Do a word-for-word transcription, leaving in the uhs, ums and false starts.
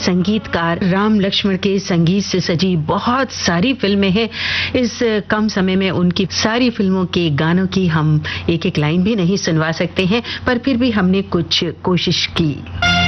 संगीतकार राम लक्ष्मण के संगीत से सजी बहुत सारी फिल्में हैं। इस कम समय में उनकी सारी फिल्मों के गानों की हम एक एक लाइन भी नहीं सुनवा सकते हैं, पर फिर भी हमने कुछ कोशिश की।